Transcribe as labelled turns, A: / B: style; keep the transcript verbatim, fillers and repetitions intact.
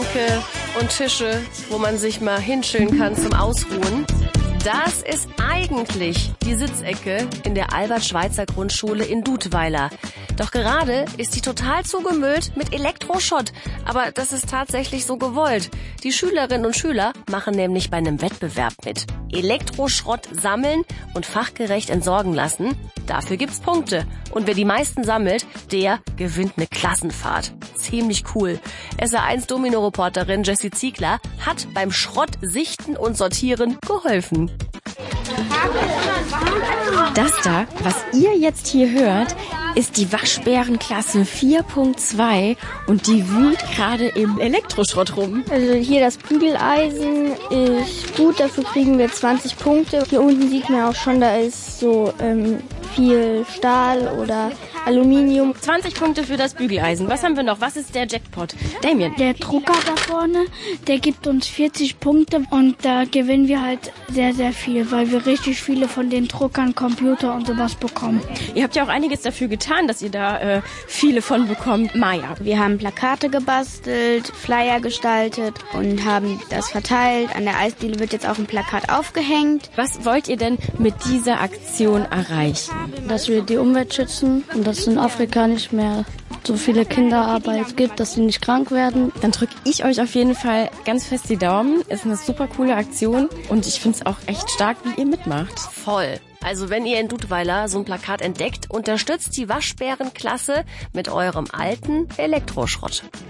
A: Bänke und Tische, wo man sich mal hinschön kann zum Ausruhen. Das ist eigentlich die Sitzecke in der Albert-Schweitzer-Grundschule in Dudweiler. Doch gerade ist die total zugemüllt mit Elektroschrott. Aber das ist tatsächlich so gewollt. Die Schülerinnen und Schüler machen nämlich bei einem Wettbewerb mit. Elektroschrott sammeln und fachgerecht entsorgen lassen. Dafür gibt's Punkte. Und wer die meisten sammelt, der gewinnt eine Klassenfahrt. Ziemlich cool. S R eins Domino-Reporterin Jessie Ziegler hat beim Schrott sichten und sortieren geholfen.
B: Das da, was ihr jetzt hier hört, ist die Waschbärenklasse vier Punkt zwei und die wühlt gerade im Elektroschrott rum.
C: Also hier das Bügeleisen ist gut, dafür kriegen wir zwanzig Punkte. Hier unten sieht man auch schon, da ist so ähm, viel Stahl oder Aluminium.
B: zwanzig Punkte für das Bügeleisen. Was haben wir noch? Was ist der Jackpot? Damien.
D: Der Drucker da vorne, der gibt uns vierzig Punkte und da gewinnen wir halt sehr, sehr viel, weil wir richtig viele von den Druckern, Computer und sowas bekommen.
B: Ihr habt ja auch einiges dafür getan, dass ihr da äh, viele von bekommt. Maja.
C: Wir haben Plakate gebastelt, Flyer gestaltet und haben das verteilt. An der Eisdiele wird jetzt auch ein Plakat aufgehängt.
B: Was wollt ihr denn mit dieser Aktion erreichen?
C: Dass wir die Umwelt schützen und dass es in Afrika nicht mehr so viele Kinderarbeit gibt, dass sie nicht krank werden.
B: Dann drücke ich euch auf jeden Fall ganz fest die Daumen. Ist eine super coole Aktion und ich finde es auch echt stark, wie ihr mitmacht.
A: Voll. Also wenn ihr in Dudweiler so ein Plakat entdeckt, unterstützt die Waschbärenklasse mit eurem alten Elektroschrott.